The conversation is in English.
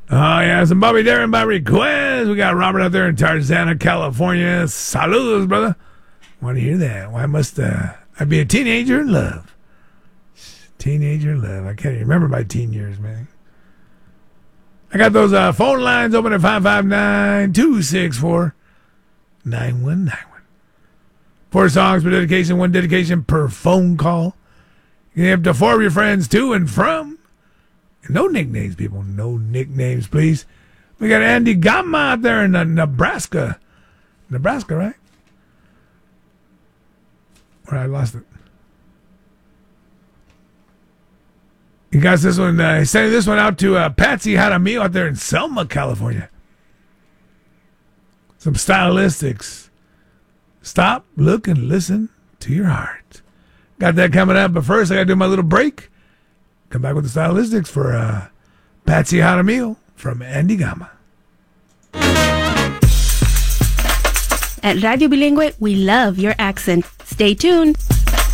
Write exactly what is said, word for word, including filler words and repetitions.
Oh, yeah, some Bobby Darin by request. We got Robert out there in Tarzana, California. Saludos, brother. Want to hear that? Why must uh, I be a teenager in love? Teenager in love. I can't even remember my teen years, man. I got those uh, phone lines open at five five nine, two six four, nine one nine one. Four songs per dedication, one dedication per phone call. You can have up to four of your friends to and from. No nicknames, people. No nicknames, please. We got Andy Gama out there in uh, Nebraska. Nebraska, right? Where I lost it. You guys, this one, uh, sending this one out to uh, Patsy Jaramillo out there in Selma, California. Some stylistics. Stop, look, and listen to your heart. Got that coming up, but first I got to do my little break. Come back with the stylistics for uh, Patsy Jaramillo from Andy Gama. At Radio Bilingüe, we love your accent. Stay tuned.